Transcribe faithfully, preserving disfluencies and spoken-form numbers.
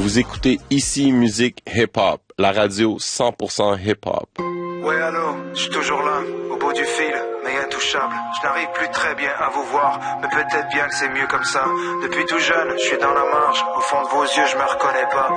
Vous écoutez Ici Musique Hip-Hop, la radio cent pour cent hip-hop. Ouais, allô, je suis toujours là, au bout du fil, mais intouchable. Je n'arrive plus très bien à vous voir, mais peut-être bien que c'est mieux comme ça. Depuis tout jeune, je suis dans la marge, au fond de vos yeux, je me reconnais pas.